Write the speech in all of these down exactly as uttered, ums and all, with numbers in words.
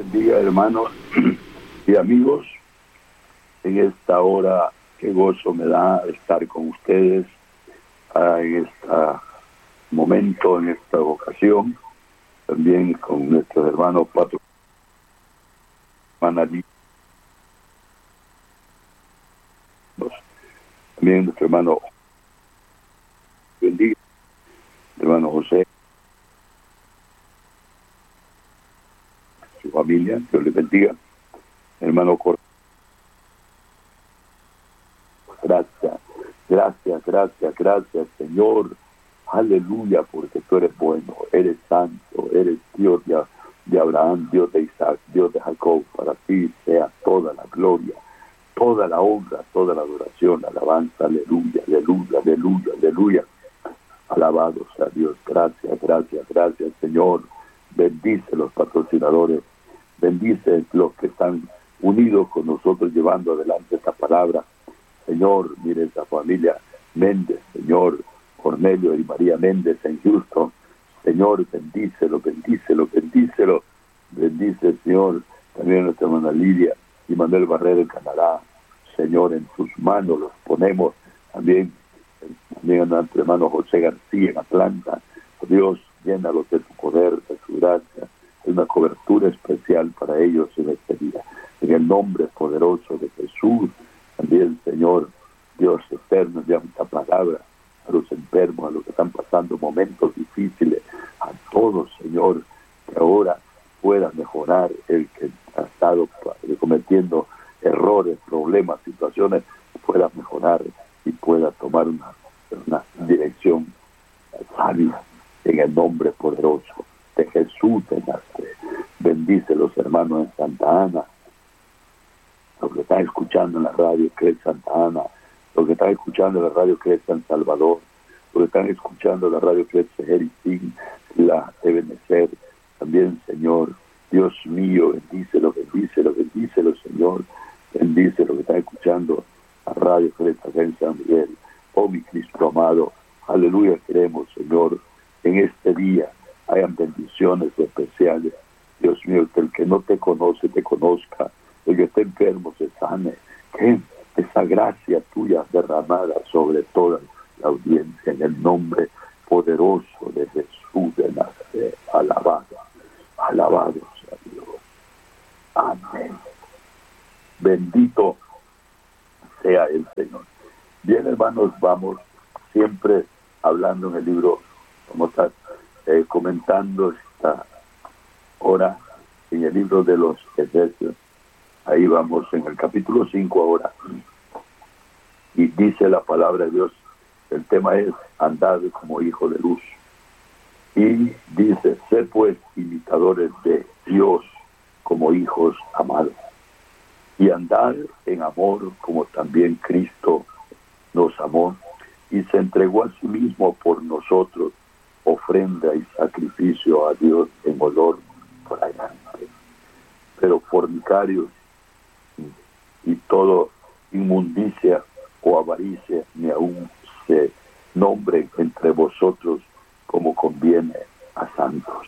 bendiga, hermanos y amigos. En esta hora, qué gozo me da estar con ustedes ah, en este momento, en esta ocasión, también con nuestros hermanos Pato, Manalí, también nuestro hermano bendiga, hermano José, su familia, Dios les bendiga, hermano Cor. Gracias, gracias, gracias, gracias, Señor. Aleluya, porque tú eres bueno, eres santo, eres Dios de, de Abraham, Dios de Isaac, Dios de Jacob. Para ti sea toda la gloria, toda la honra, toda la adoración, alabanza, aleluya, aleluya, aleluya, aleluya. Alabado sea Dios, gracias, gracias, gracias, Señor. Bendice los patrocinadores, bendice los que están unidos con nosotros llevando adelante esta palabra. Señor, mire esa familia Méndez, Señor, Cornelio y María Méndez en Houston. Señor, bendícelo, bendícelo, bendícelo. Bendice, Señor, también a nuestra hermana Lidia y Manuel Barrero en Canadá. Señor, en tus manos los ponemos. También, también a nuestro hermano José García en Atlanta. Dios, llénalos de tu poder, de tu gracia. Hay una cobertura especial para ellos en este día. En el nombre poderoso de Jesús. También, Señor, Dios eterno, envía esta palabra a los enfermos, a los que están pasando momentos difíciles, a todos, Señor, que ahora pueda mejorar el que ha estado cometiendo errores, problemas, situaciones, pueda mejorar y pueda tomar una, una dirección sabia en el nombre poderoso de Jesús de Nazaret. Bendice los hermanos en Santa Ana, los que están escuchando en la radio que es Santa Ana, los que están escuchando en la radio que es San Salvador, los que están escuchando en la radio que es Jeritín, la Ebenezer, también, Señor, Dios mío, bendícelo, bendícelo, bendícelo, Señor, bendice los que están escuchando la radio que es en San Miguel. Oh, mi Cristo amado, aleluya, queremos, Señor, en este día hayan bendiciones especiales. Dios mío, que el que no te conoce, te conozca. El que esté enfermo se sane, que esa gracia tuya derramada sobre toda la audiencia en el nombre poderoso de Jesús de Nazaret. Alabado, alabado sea Dios. Amén. Bendito sea el Señor. Bien, hermanos, vamos siempre hablando en el libro, vamos a estar eh, comentando esta hora en el libro de los Efesios. Ahí vamos en el capítulo cinco ahora. Y dice la palabra de Dios, el tema es andad como hijo de luz. Y dice, sé pues imitadores de Dios como hijos amados. Y andad en amor como también Cristo nos amó y se entregó a sí mismo por nosotros, ofrenda y sacrificio a Dios en olor fragante. Pero fornicarios y todo inmundicia o avaricia ni aún se nombren entre vosotros como conviene a santos.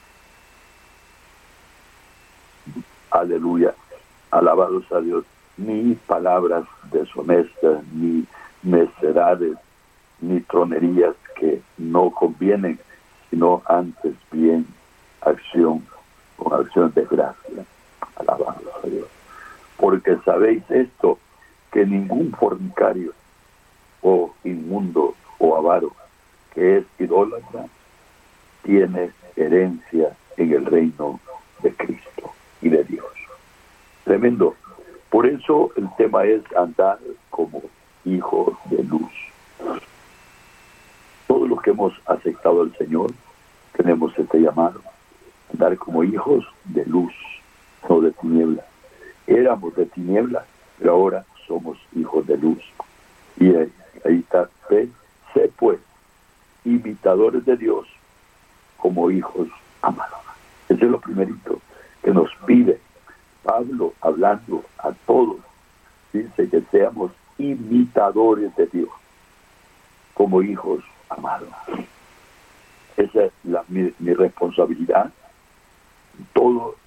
Aleluya, alabados a Dios. Ni palabras deshonestas, ni necedades, ni tronerías que no convienen, sino antes bien acción, con acción de gracia. Alabados a Dios. Porque sabéis esto, que ningún fornicario o inmundo o avaro que es idólatra tiene herencia en el reino de Cristo y de Dios. Tremendo. Por eso el tema es andar como hijos de luz. Todos los que hemos aceptado al Señor tenemos este llamado, andar como hijos de luz, no de tinieblas. Éramos de tinieblas, pero ahora somos hijos de luz. Y ahí, ahí está, sé, sé pues, imitadores de Dios como hijos amados. Ese es lo primerito que nos pide Pablo, hablando a todos. Dice que seamos imitadores de Dios como hijos amados. Esa es la, mi, mi responsabilidad. Todo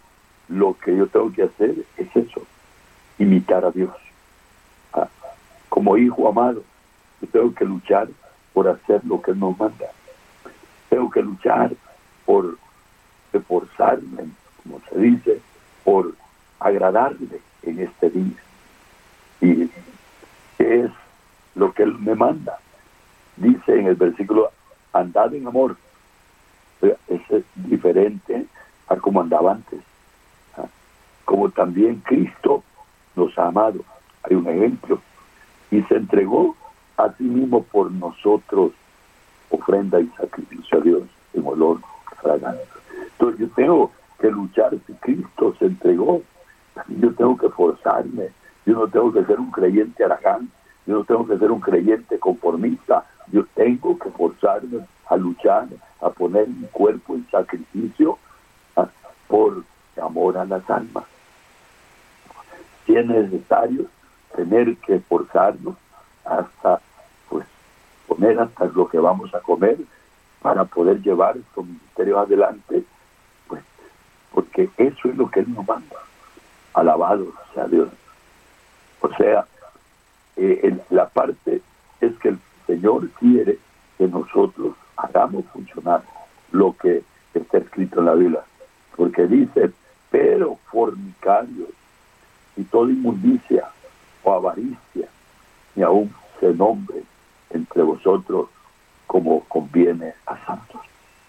lo que yo tengo que hacer es eso, imitar a Dios. Ah, como hijo amado, yo tengo que luchar por hacer lo que Él nos manda. Tengo que luchar por esforzarme, como se dice, por agradarle en este día. Y es lo que Él me manda. Dice en el versículo, andad en amor. Es diferente a como andaba antes. Como también Cristo nos ha amado. Hay un ejemplo. Y se entregó a sí mismo por nosotros, ofrenda y sacrificio a Dios en olor fragante. Entonces yo tengo que luchar. Si Cristo se entregó, yo tengo que forzarme. Yo no tengo que ser un creyente haragán. Yo no tengo que ser un creyente conformista. Yo tengo que forzarme a luchar, a poner mi cuerpo en sacrificio a, por amor a las almas. Si es necesario tener que forzarnos hasta, pues, poner hasta lo que vamos a comer para poder llevar estos ministerios adelante, pues, porque eso es lo que Él nos manda. Alabado sea Dios. O sea, eh, en la parte es que el Señor quiere que nosotros hagamos funcionar lo que está escrito en la Biblia, porque dice, pero fornicarios y toda inmundicia o avaricia, ni aún se nombre entre vosotros como conviene a santos.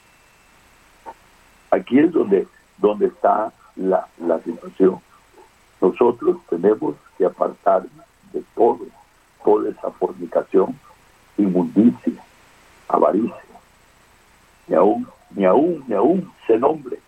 Aquí es donde, donde está la, la situación. Nosotros tenemos que apartarnos de todo, toda esa fornicación, inmundicia, avaricia, ni aún, ni aún, ni aún se nombre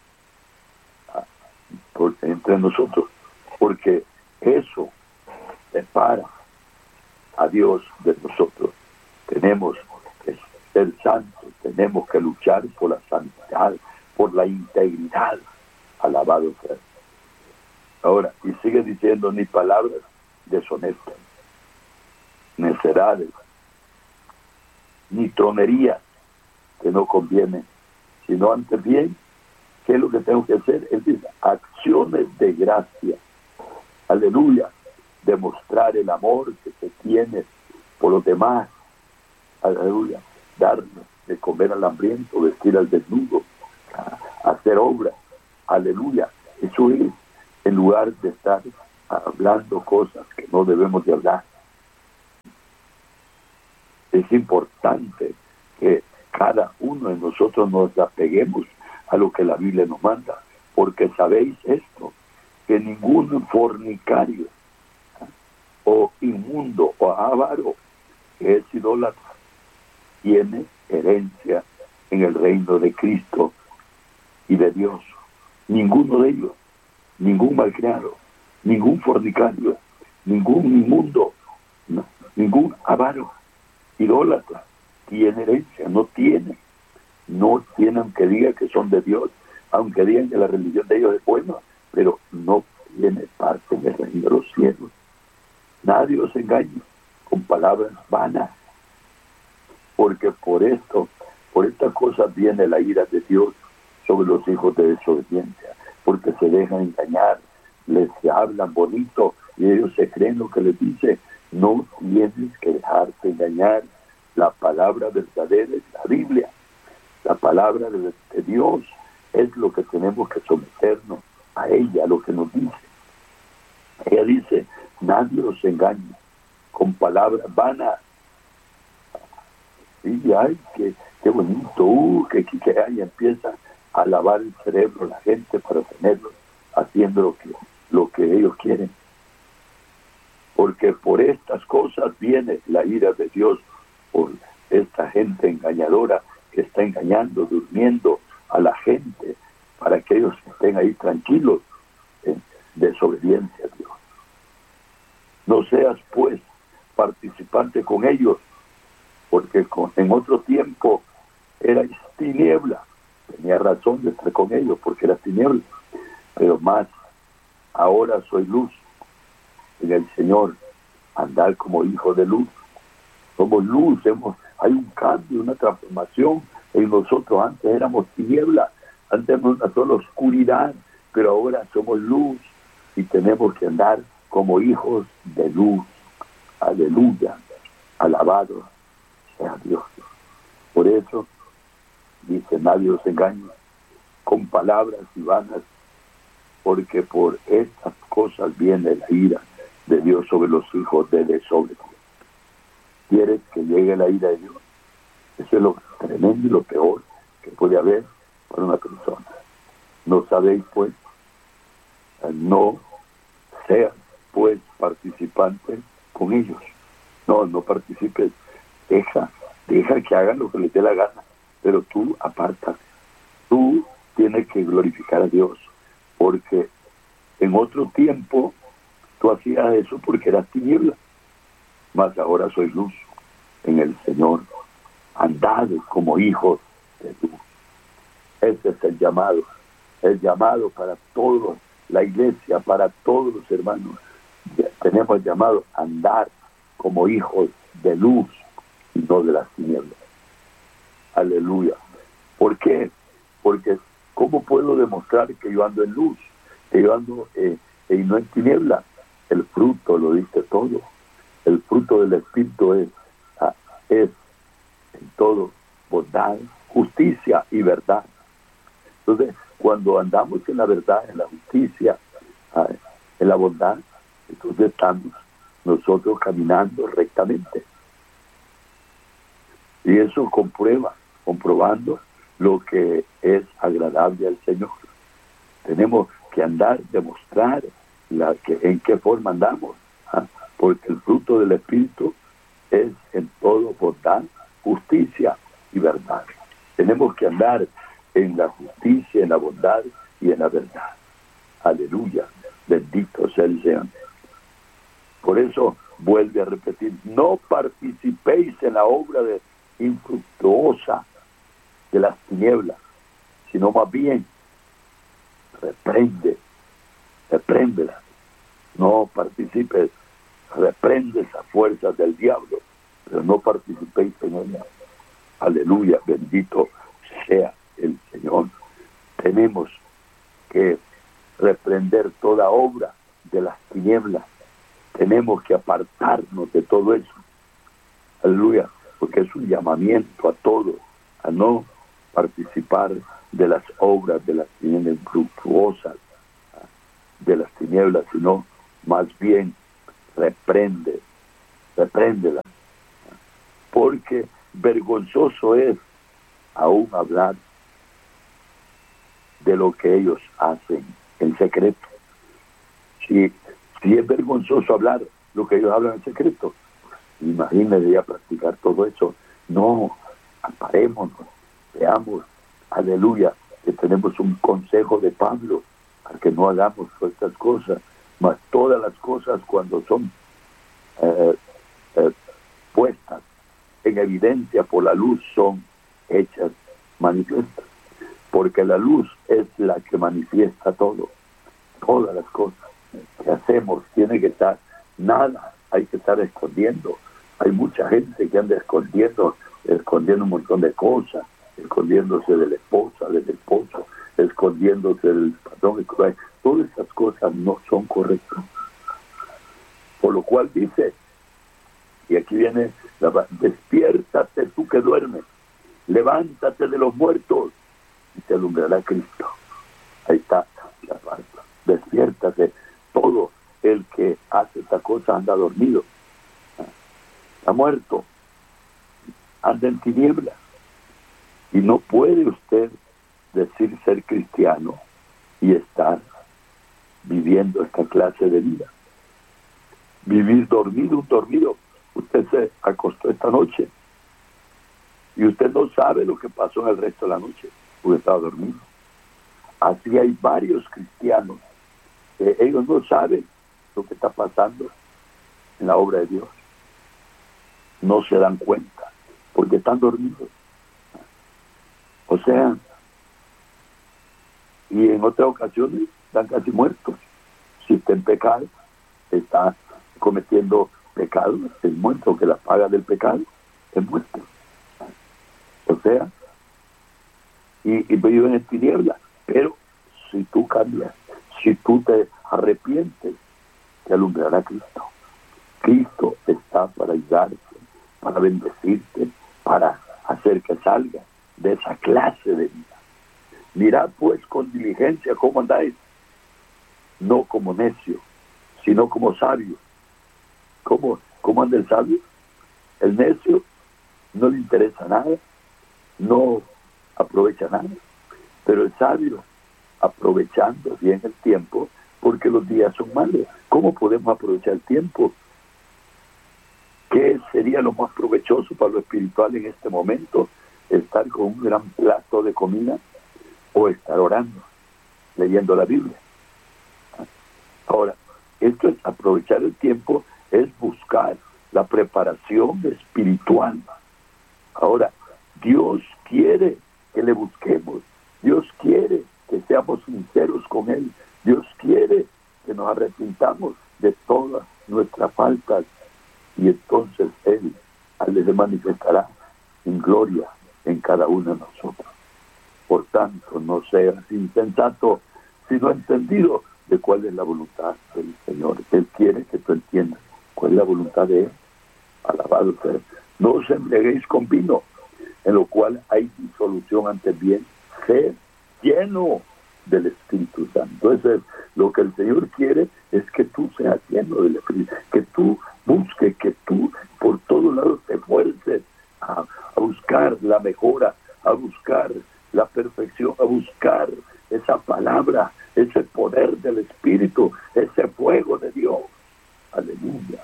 por, entre nosotros, porque eso separa a Dios de nosotros. Tenemos que ser santos, tenemos que luchar por la santidad, por la integridad. Alabado sea. Ahora, y sigue diciendo, ni palabras deshonestas, necedades, ni tronerías que no convienen, sino antes bien, ¿qué es lo que tengo que hacer? Él dice, acciones de gracia. Aleluya. Demostrar el amor que se tiene por los demás. Aleluya. Darle de comer al hambriento, vestir al desnudo, hacer obra. Aleluya. Eso es, en lugar de estar hablando cosas que no debemos de hablar. Es importante que cada uno de nosotros nos apeguemos a lo que la Biblia nos manda, porque sabéis esto, que ningún fornicario o inmundo o avaro que es idólatra tiene herencia en el reino de Cristo y de Dios. Ninguno de ellos, ningún malcriado, ningún fornicario, ningún inmundo, no, ningún avaro, idólatra, tiene herencia, no tiene, no tiene, aunque digan que son de Dios, aunque digan que la religión de ellos es buena, pero no tiene parte en el reino de los cielos. Nadie os engañe con palabras vanas, porque por esto, por estas cosas viene la ira de Dios sobre los hijos de desobediencia, porque se dejan engañar, les hablan bonito y ellos se creen lo que les dice. No tienes que dejarte engañar. La palabra verdadera es la Biblia. La palabra de, de Dios es lo que tenemos que someternos a ella, lo que nos dice. Ella dice, nadie os engañe con palabras vanas. Y ay, qué, qué bonito, uh, que, que, que ay, empieza a lavar el cerebro la gente para tenerlo haciendo lo que, lo que ellos quieren. Porque por estas cosas viene la ira de Dios, por esta gente engañadora que está engañando, durmiendo a la gente, para que ellos estén ahí tranquilos en desobediencia a Dios. No seas, pues, participante con ellos, porque con, en otro tiempo era tiniebla. Tenía razón de estar con ellos, porque era tiniebla. Pero más, ahora soy luz en el Señor, andar como hijo de luz. Somos luz, hemos, hay un cambio, una transformación en nosotros. Antes éramos tiniebla, antes éramos una sola oscuridad, pero ahora somos luz y tenemos que andar como hijos de luz. Aleluya, alabado sea Dios. Por eso, dice, nadie os engañe con palabras y vanas, porque por estas cosas viene la ira de Dios sobre los hijos de desobediencia. ¿Quieres que llegue la ira de Dios? Eso es lo tremendo y lo peor que puede haber para una persona. No sabéis, pues, no seas, pues, participante con ellos. No, no participes. Deja, deja que hagan lo que les dé la gana, pero tú apártate. Tú tienes que glorificar a Dios, porque en otro tiempo tú hacías eso porque eras tiniebla, mas ahora soy luz en el Señor. Andad como hijos de luz. Ese es el llamado, el llamado para toda la iglesia, para todos los hermanos. Tenemos llamado a andar como hijos de luz y no de las tinieblas. Aleluya. ¿Por qué? Porque ¿cómo puedo demostrar que yo ando en luz? Que yo ando eh, y no en tinieblas. El fruto lo dice todo. El fruto del Espíritu es, ah, es en todo bondad, justicia y verdad. Entonces, cuando andamos en la verdad, en la justicia, ah, en la bondad, entonces estamos nosotros caminando rectamente. Y eso comprueba, comprobando lo que es agradable al Señor. Tenemos que andar, demostrar la que, en qué forma andamos, ¿ah? Porque el fruto del Espíritu es en todo bondad, justicia y verdad. Tenemos que andar en la justicia, en la bondad y en la verdad. Aleluya, bendito sea el Señor. Por eso vuelve a repetir, no participéis en la obra de infructuosa de las tinieblas, sino más bien reprende, repréndela. No participes, reprende esas fuerzas del diablo, pero no participéis en ella. Aleluya, bendito sea el Señor. Tenemos que reprender toda obra de las tinieblas. Tenemos que apartarnos de todo eso. Aleluya, porque es un llamamiento a todos a no participar de las obras de las tinieblas infructuosas de las tinieblas, sino más bien reprende, repréndela, porque vergonzoso es aún hablar de lo que ellos hacen en secreto. Si, si es vergonzoso hablar lo que ellos hablan en secreto, imagínense ya practicar todo eso. No, aparémonos, veamos, aleluya, que tenemos un consejo de Pablo a que no hagamos todas estas cosas, mas todas las cosas cuando son eh, eh, puestas en evidencia por la luz son hechas manifiestas, porque la luz es la que manifiesta todo, todas las cosas que hacemos tiene que estar, nada hay que estar escondiendo. Hay mucha gente que anda escondiendo, escondiendo un montón de cosas, escondiéndose de la esposa, del esposo, escondiéndose del patrón. Todas esas cosas no son correctas. Por lo cual dice, y aquí viene, la, despiértate tú que duermes, levántate de los muertos y te alumbrará Cristo. Ahí está la parte. Despiértate. Todo el que hace esta cosa anda dormido, ha muerto, anda en tinieblas. Y no puede usted decir ser cristiano y estar viviendo esta clase de vida. Vivir dormido, un dormido. Usted se acostó esta noche y usted no sabe lo que pasó en el resto de la noche porque estaba dormido. Así hay varios cristianos que ellos no saben lo que está pasando en la obra de Dios. No se dan cuenta porque están dormidos. O sea, y en otras ocasiones están casi muertos. Si está en pecado, está cometiendo pecado, es muerto, que la paga del pecado es muerto. O sea, y, y viven en tinieblas. Pero si tú cambias Si tú te arrepientes, te alumbrará Cristo. Cristo está para ayudarte, para bendecirte, para hacer que salgas de esa clase de vida. Mirad pues con diligencia cómo andáis, no como necio, sino como sabio. ¿Cómo, cómo anda el sabio? El necio no le interesa nada, no aprovecha nada, pero el sabio, aprovechando bien el tiempo, porque los días son malos. ¿Cómo podemos aprovechar el tiempo? ¿Qué sería lo más provechoso para lo espiritual en este momento? ¿Estar con un gran plato de comida o estar orando, leyendo la Biblia? Ahora, esto es aprovechar el tiempo, es buscar la preparación espiritual. Ahora, Dios quiere que le busquemos, Dios quiere que seamos sinceros con Él, Dios quiere que nos arrepintamos de todas nuestras faltas, y entonces Él se manifestará en gloria en cada uno de nosotros. Por tanto, no seas insensato, sino entendido de cuál es la voluntad del Señor. Él quiere que tú entiendas cuál es la voluntad de Él. Alabado sea. No os embriaguéis con vino, en lo cual hay disolución, antes bien, ser lleno del Espíritu Santo. Entonces, lo que el Señor quiere es que tú seas lleno del Espíritu, que tú busques, que tú por todos lados te esfuerces a, a buscar la mejora, a buscar la perfección, a buscar esa palabra, ese poder del Espíritu, ese fuego de Dios. Aleluya.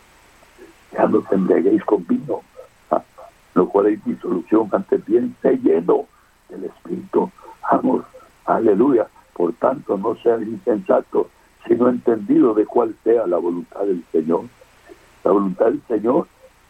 Ya no te embriaguéis con vino, ¿ah? Lo cual hay disolución, antes bien, sé lleno del Espíritu. Vamos, aleluya. Por tanto, no seas insensato, sino entendido de cuál sea la voluntad del Señor. La voluntad del Señor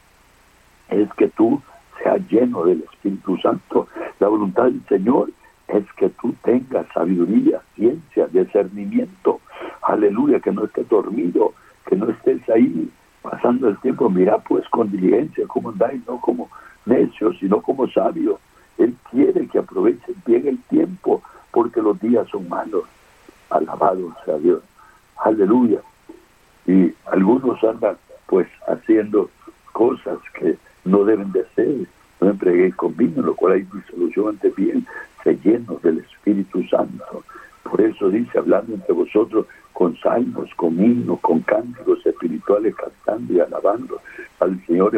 es que tú seas lleno del Espíritu Santo. La voluntad del Señor es que tú tengas sabiduría, ciencia, discernimiento. Aleluya, que no estés dormido, que no estés ahí pasando el tiempo. Mira pues con diligencia cómo andáis, no como necios, sino como sabios. Él quiere que aprovechen bien el tiempo, porque los días son malos. Alabado sea Dios. Aleluya. Y algunos andan pues haciendo cosas que no deben de ser. No embriaguéis con vino, lo cual hay disolución, antes bien, se llenos del Espíritu Santo. Por eso dice, hablando entre vosotros con salmos, con himnos, con cánticos espirituales, cantando y alabando al Señor